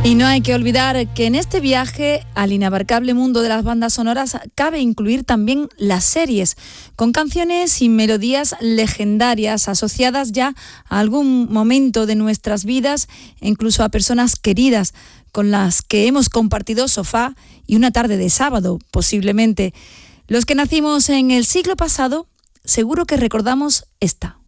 Y no hay que olvidar que en este viaje al inabarcable mundo de las bandas sonoras cabe incluir también las series, con canciones y melodías legendarias asociadas ya a algún momento de nuestras vidas e incluso a personas queridas con las que hemos compartido sofá y una tarde de sábado, posiblemente. Los que nacimos en el siglo pasado, seguro que recordamos esta.